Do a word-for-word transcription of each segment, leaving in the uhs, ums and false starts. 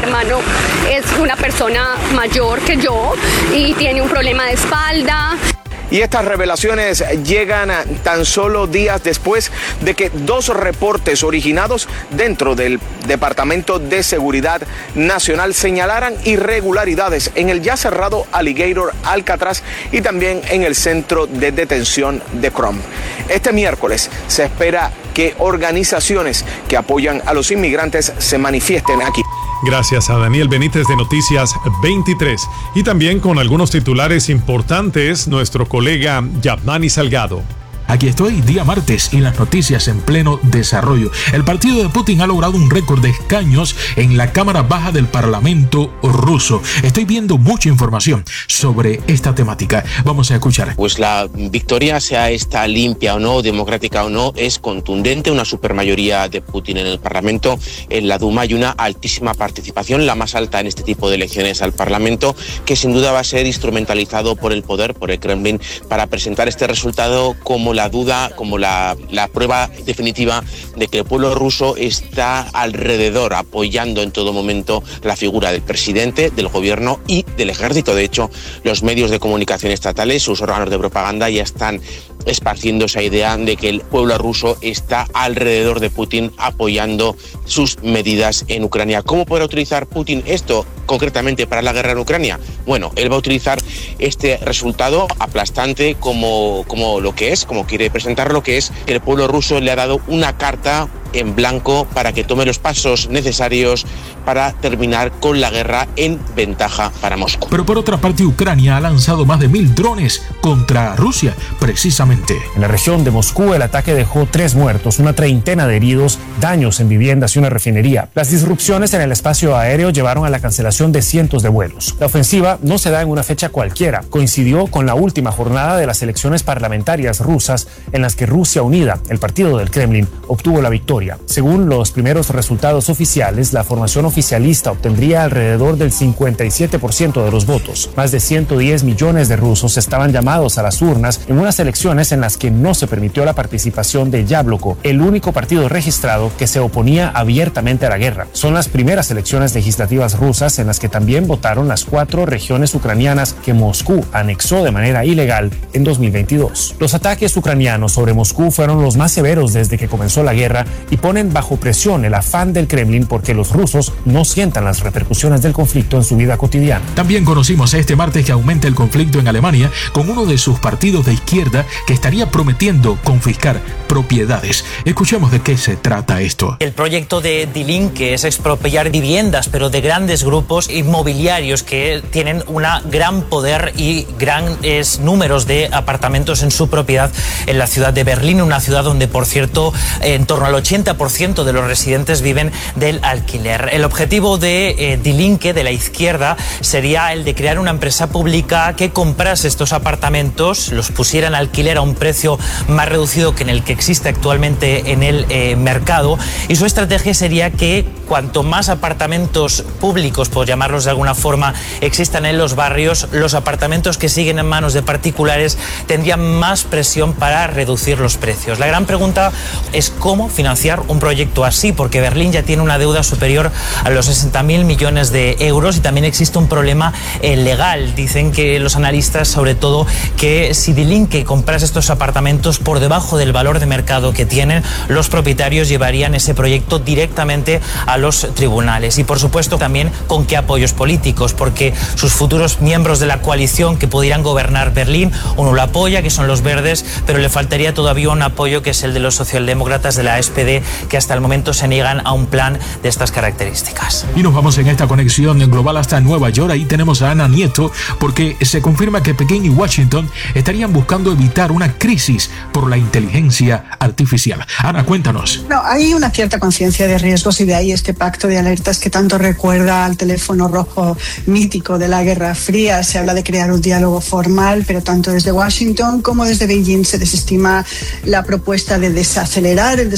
hermano es una persona mayor que yo y tiene un problema de espalda. Y estas revelaciones llegan tan solo días después de que dos reportes originados dentro del Departamento de Seguridad Nacional señalaran irregularidades en el ya cerrado Alligator Alcatraz y también en el centro de detención de Crump. Este miércoles se espera que organizaciones que apoyan a los inmigrantes se manifiesten aquí. Gracias a Daniel Benítez de Noticias veintitrés. Y también con algunos titulares importantes, nuestro colega Yabmani Salgado. Aquí estoy, día martes, y las noticias en pleno desarrollo. El partido de Putin ha logrado un récord de escaños en la Cámara Baja del Parlamento ruso. Estoy viendo mucha información sobre esta temática. Vamos a escuchar. Pues la victoria, sea esta limpia o no, democrática o no, es contundente. Una supermayoría de Putin en el Parlamento, en la Duma, y una altísima participación, la más alta en este tipo de elecciones al Parlamento, que sin duda va a ser instrumentalizado por el poder, por el Kremlin, para presentar este resultado como la duda, como la, la prueba definitiva de que el pueblo ruso está alrededor, apoyando en todo momento la figura del presidente, del gobierno y del ejército. De hecho, los medios de comunicación estatales, sus órganos de propaganda, ya están esparciendo esa idea de que el pueblo ruso está alrededor de Putin, apoyando sus medidas en Ucrania. ¿Cómo podrá utilizar Putin esto concretamente para la guerra en Ucrania? Bueno, él va a utilizar este resultado aplastante como, como lo que es, como quiere presentar lo que es, que el pueblo ruso le ha dado una carta en blanco para que tome los pasos necesarios para terminar con la guerra en ventaja para Moscú. Pero por otra parte, Ucrania ha lanzado más de mil drones contra Rusia, precisamente. En la región de Moscú, el ataque dejó tres muertos, una treintena de heridos, daños en viviendas y una refinería. Las disrupciones en el espacio aéreo llevaron a la cancelación de cientos de vuelos. La ofensiva no se da en una fecha cualquiera. Coincidió con la última jornada de las elecciones parlamentarias rusas, en las que Rusia Unida, el partido del Kremlin, obtuvo la victoria. Según los primeros resultados oficiales, la formación oficialista obtendría alrededor del cincuenta y siete por ciento de los votos. Más de ciento diez millones de rusos estaban llamados a las urnas en unas elecciones en las que no se permitió la participación de Yabloko, el único partido registrado que se oponía abiertamente a la guerra. Son las primeras elecciones legislativas rusas en las que también votaron las cuatro regiones ucranianas que Moscú anexó de manera ilegal en dos mil veintidós. Los ataques ucranianos sobre Moscú fueron los más severos desde que comenzó la guerra y ponen bajo presión el afán del Kremlin porque los rusos no sientan las repercusiones del conflicto en su vida cotidiana. También conocimos este martes que aumenta el conflicto en Alemania con uno de sus partidos de izquierda que estaría prometiendo confiscar propiedades. Escuchemos de qué se trata esto. El proyecto de Die Linke es expropiar viviendas, pero de grandes grupos inmobiliarios que tienen un gran poder y grandes números de apartamentos en su propiedad en la ciudad de Berlín, una ciudad donde, por cierto, en torno al ochenta por ciento de los residentes viven del alquiler. El objetivo de eh, Die Linke, de la izquierda, sería el de crear una empresa pública que comprase estos apartamentos, los pusiera en alquiler a un precio más reducido que en el que existe actualmente en el eh, mercado, y su estrategia sería que cuanto más apartamentos públicos, por llamarlos de alguna forma, existan en los barrios, los apartamentos que siguen en manos de particulares tendrían más presión para reducir los precios. La gran pregunta es cómo financiar un proyecto así, porque Berlín ya tiene una deuda superior a los sesenta mil millones de euros y también existe un problema eh, legal. Dicen que los analistas, sobre todo, que si Die Linke comprase estos apartamentos por debajo del valor de mercado que tienen, los propietarios llevarían ese proyecto directamente a los tribunales. Y por supuesto también con qué apoyos políticos, porque sus futuros miembros de la coalición que pudieran gobernar Berlín, uno lo apoya, que son los verdes, pero le faltaría todavía un apoyo que es el de los socialdemócratas de la S P D, que hasta el momento se niegan a un plan de estas características. Y nos vamos en esta conexión global hasta Nueva York. Ahí tenemos a Ana Nieto, porque se confirma que Pekín y Washington estarían buscando evitar una crisis por la inteligencia artificial. Ana, cuéntanos. No, hay una cierta conciencia de riesgos y de ahí este pacto de alertas que tanto recuerda al teléfono rojo mítico de la Guerra Fría. Se habla de crear un diálogo formal, pero tanto desde Washington como desde Beijing se desestima la propuesta de desacelerar el desarrollo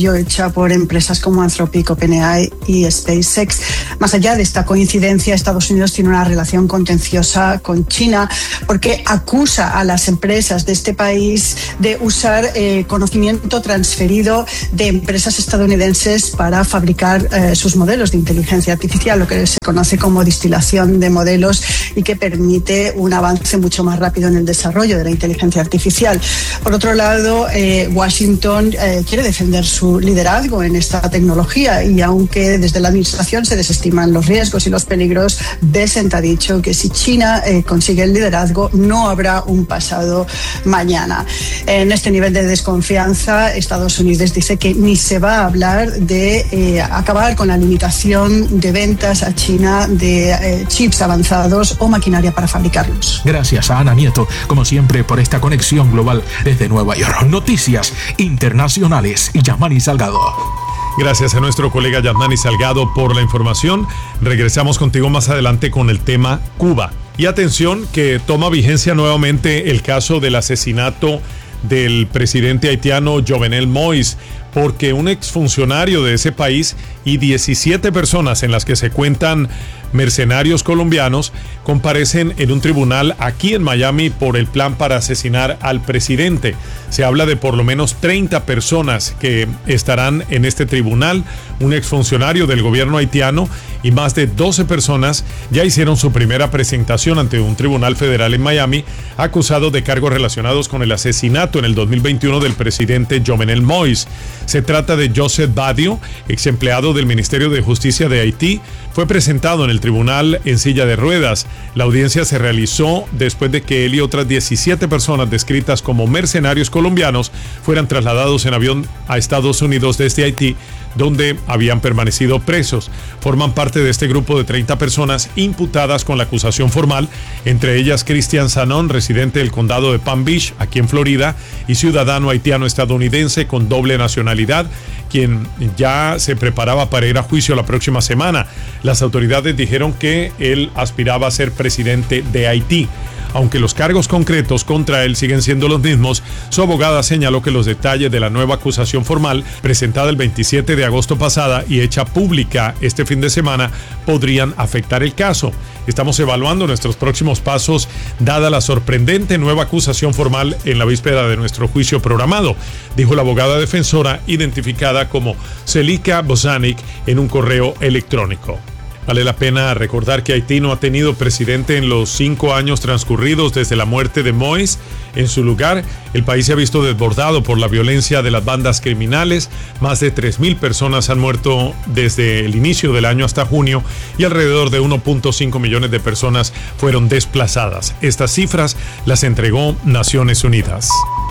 desarrollo hecha por empresas como Anthropic, OpenAI y SpaceX. Más allá de esta coincidencia, Estados Unidos tiene una relación contenciosa con China porque acusa a las empresas de este país de usar eh, conocimiento transferido de empresas estadounidenses para fabricar eh, sus modelos de inteligencia artificial, lo que se conoce como distilación de modelos y que permite un avance mucho más rápido en el desarrollo de la inteligencia artificial. Por otro lado, eh, Washington eh, quiere defender su liderazgo en esta tecnología y aunque desde la administración se desestiman los riesgos y los peligros, Bessent ha dicho que si China eh, consigue el liderazgo no habrá un pasado mañana. En este nivel de desconfianza, Estados Unidos dice que ni se va a hablar de eh, acabar con la limitación de ventas a China de eh, chips avanzados o maquinaria para fabricarlos. Gracias a Ana Nieto, como siempre, por esta conexión global desde Nueva York. Noticias internacionales y Yasmani Salgado. Gracias a nuestro colega Yasmani Salgado por la información. Regresamos contigo más adelante con el tema Cuba. Y atención que toma vigencia nuevamente el caso del asesinato del presidente haitiano Jovenel Moïse, porque un exfuncionario de ese país y diecisiete personas en las que se cuentan mercenarios colombianos comparecen en un tribunal aquí en Miami por el plan para asesinar al presidente. Se habla de por lo menos treinta personas que estarán en este tribunal, un exfuncionario del gobierno haitiano y más de doce personas ya hicieron su primera presentación ante un tribunal federal en Miami, acusado de cargos relacionados con el asesinato en el dos mil veintiuno del presidente Jovenel Moïse. Se trata de Joseph Badio, ex empleado del Ministerio de Justicia de Haití. Fue presentado en el tribunal en silla de ruedas. La audiencia se realizó después de que él y otras diecisiete personas descritas como mercenarios colombianos fueran trasladados en avión a Estados Unidos desde Haití, donde habían permanecido presos. Forman parte de este grupo de treinta personas imputadas con la acusación formal, entre ellas Cristian Sanón, residente del condado de Palm Beach, aquí en Florida, y ciudadano haitiano-estadounidense con doble nacionalidad, quien ya se preparaba para ir a juicio la próxima semana. Las autoridades dijeron que él aspiraba a ser presidente de Haití. Aunque los cargos concretos contra él siguen siendo los mismos, su abogada señaló que los detalles de la nueva acusación formal, presentada el veintisiete de agosto pasada y hecha pública este fin de semana, podrían afectar el caso. Estamos evaluando nuestros próximos pasos, dada la sorprendente nueva acusación formal en la víspera de nuestro juicio programado, dijo la abogada defensora, identificada como Celika Bozanic, en un correo electrónico. Vale la pena recordar que Haití no ha tenido presidente en los cinco años transcurridos desde la muerte de Moïse. En su lugar, el país se ha visto desbordado por la violencia de las bandas criminales. Más de tres mil personas han muerto desde el inicio del año hasta junio y alrededor de uno punto cinco millones de personas fueron desplazadas. Estas cifras las entregó Naciones Unidas.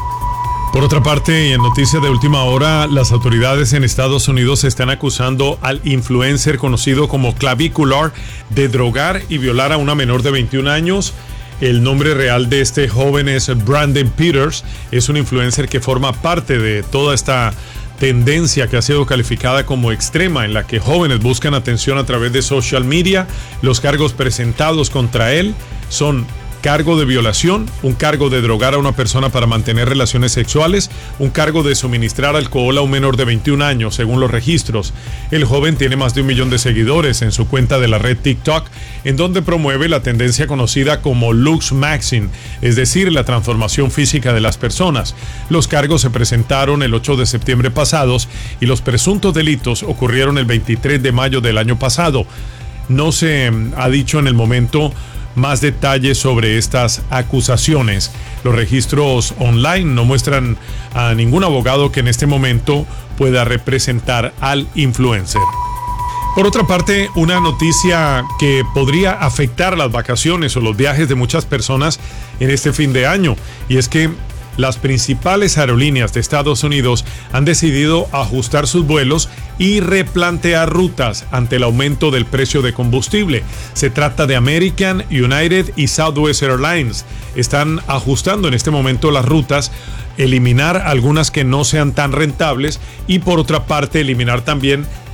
Por otra parte, y en noticias de última hora, las autoridades en Estados Unidos están acusando al influencer conocido como Clavicular de drogar y violar a una menor de veintiún años. El nombre real de este joven es Brandon Peters. Es un influencer que forma parte de toda esta tendencia que ha sido calificada como extrema, en la que jóvenes buscan atención a través de social media. Los cargos presentados contra él son cargo de violación, un cargo de drogar a una persona para mantener relaciones sexuales, un cargo de suministrar alcohol a un menor de veintiún años, según los registros. El joven tiene más de un millón de seguidores en su cuenta de la red TikTok, en donde promueve la tendencia conocida como Lux Maxing, es decir, la transformación física de las personas. Los cargos se presentaron el ocho de septiembre pasados y los presuntos delitos ocurrieron el veintitrés de mayo del año pasado. No se ha dicho en el momento más detalles sobre estas acusaciones. Los registros online no muestran a ningún abogado que en este momento pueda representar al influencer. Por otra parte, una noticia que podría afectar las vacaciones o los viajes de muchas personas en este fin de año, y es que las principales aerolíneas de Estados Unidos han decidido ajustar sus vuelos y replantear rutas ante el aumento del precio de combustible. Se trata de American, United y Southwest Airlines. Están ajustando en este momento las rutas, eliminar algunas que no sean tan rentables y por otra parte eliminar también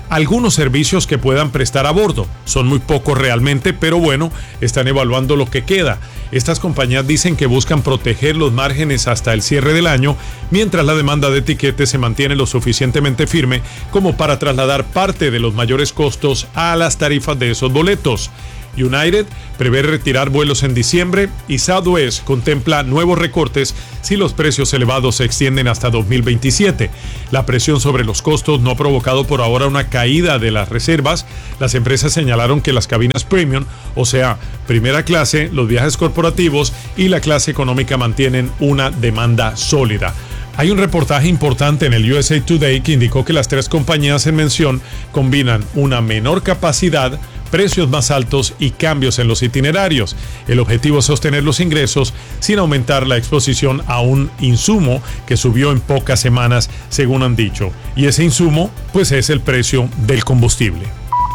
algunos servicios que puedan prestar a bordo. Son muy pocos realmente, pero bueno, están evaluando lo que queda. Estas compañías dicen que buscan proteger los márgenes hasta el cierre del año, mientras la demanda de tiquetes se mantiene lo suficientemente firme como para trasladar parte de los mayores costos a las tarifas de esos boletos. United prevé retirar vuelos en diciembre y Southwest contempla nuevos recortes si los precios elevados se extienden hasta dos mil veintisiete. La presión sobre los costos no ha provocado por ahora una caída de las reservas. Las empresas señalaron que las cabinas premium, o sea, primera clase, los viajes corporativos y la clase económica mantienen una demanda sólida. Hay un reportaje importante en el U S A Today que indicó que las tres compañías en mención combinan una menor capacidad, precios más altos y cambios en los itinerarios. El objetivo es sostener los ingresos sin aumentar la exposición a un insumo que subió en pocas semanas, según han dicho. Y ese insumo, pues es el precio del combustible.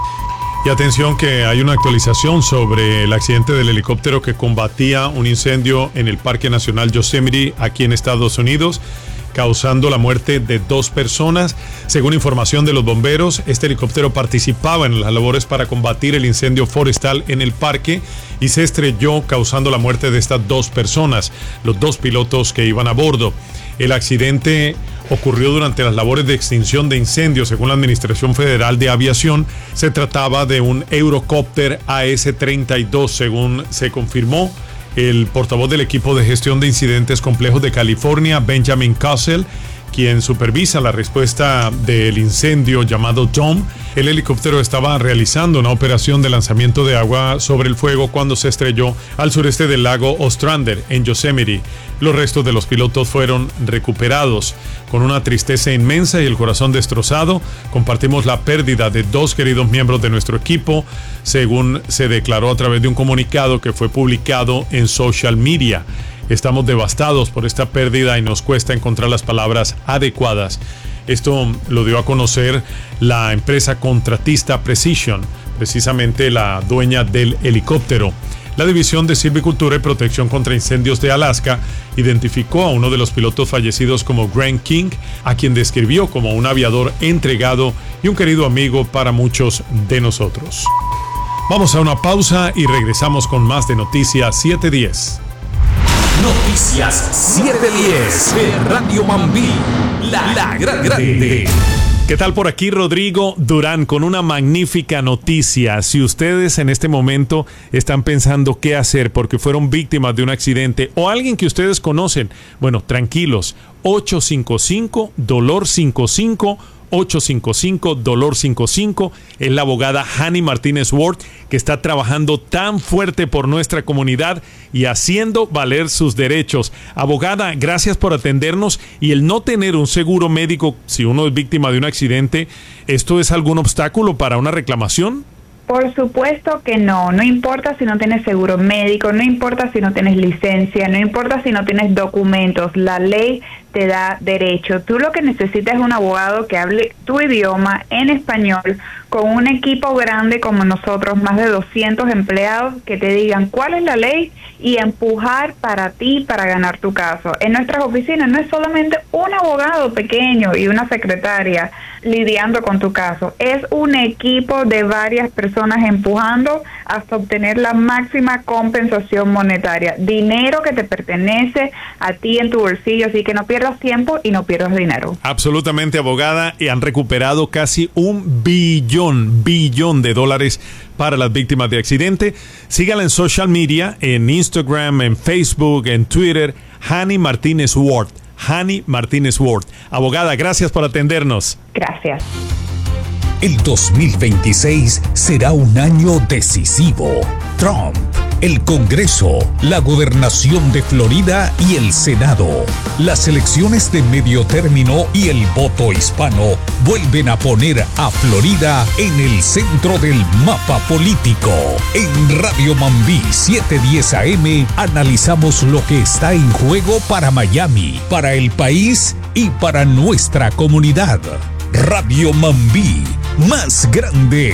Y atención que hay una actualización sobre el accidente del helicóptero que combatía un incendio en el Parque Nacional Yosemite aquí en Estados Unidos, causando la muerte de dos personas. Según información de los bomberos, este helicóptero participaba en las labores para combatir el incendio forestal en el parque y se estrelló, causando la muerte de estas dos personas, los dos pilotos que iban a bordo. El accidente ocurrió durante las labores de extinción de incendios, según la Administración Federal de Aviación. Se trataba de un Eurocopter A S treinta y dos, según se confirmó. El portavoz del equipo de gestión de incidentes complejos de California, Benjamin Castle, quien supervisa la respuesta del incendio llamado Dome. El helicóptero estaba realizando una operación de lanzamiento de agua sobre el fuego cuando se estrelló al sureste del lago Ostrander, en Yosemite. Los restos de los pilotos fueron recuperados. Con una tristeza inmensa y el corazón destrozado, compartimos la pérdida de dos queridos miembros de nuestro equipo, según se declaró a través de un comunicado que fue publicado en social media. Estamos devastados por esta pérdida y nos cuesta encontrar las palabras adecuadas. Esto lo dio a conocer la empresa contratista Precision, precisamente la dueña del helicóptero. La División de Silvicultura y Protección contra Incendios de Alaska identificó a uno de los pilotos fallecidos como Grant King, a quien describió como un aviador entregado y un querido amigo para muchos de nosotros. Vamos a una pausa y regresamos con más de Noticias siete diez. Noticias siete diez de Radio Mambí, la, la grande. ¿Qué tal por aquí? Rodrigo Durán con una magnífica noticia. Si ustedes en este momento están pensando qué hacer porque fueron víctimas de un accidente o alguien que ustedes conocen, bueno, tranquilos. ocho cinco cinco dolor cincuenta y cinco ocho cinco cinco dolor cincuenta y cinco es la abogada Hani Martínez Ward, que está trabajando tan fuerte por nuestra comunidad y haciendo valer sus derechos. Abogada, gracias por atendernos. Y el no tener un seguro médico si uno es víctima de un accidente, ¿esto es algún obstáculo para una reclamación? Por supuesto que no, no importa si no tienes seguro médico, no importa si no tienes licencia, no importa si no tienes documentos, la ley te da derecho. Tú lo que necesitas es un abogado que hable tu idioma en español, con un equipo grande como nosotros, más de doscientos empleados, que te digan cuál es la ley y empujar para ti para ganar tu caso. En nuestras oficinas no es solamente un abogado pequeño y una secretaria lidiando con tu caso, es un equipo de varias personas empujando hasta obtener la máxima compensación monetaria, dinero que te pertenece a ti en tu bolsillo, así que no pierdas tiempo y no pierdas dinero. Absolutamente, abogada, y han recuperado casi un billón, billón de dólares para las víctimas de accidente. Sígala en social media, en Instagram, en Facebook, en Twitter, Hani Martínez Ward. Hani Martínez Ward. Abogada, gracias por atendernos. Gracias. El dos mil veintiséis será un año decisivo. Trump, el Congreso, la gobernación de Florida y el Senado. Las elecciones de medio término y el voto hispano vuelven a poner a Florida en el centro del mapa político. En Radio Mambí setecientos diez A M analizamos lo que está en juego para Miami, para el país y para nuestra comunidad. Radio Mambí, más grande